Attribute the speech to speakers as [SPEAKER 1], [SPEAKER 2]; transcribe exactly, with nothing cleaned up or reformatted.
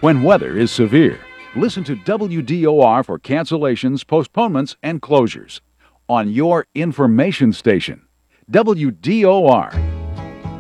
[SPEAKER 1] when weather is severe. Listen to W D O R for cancellations, postponements, and closures on your information station. W D O R,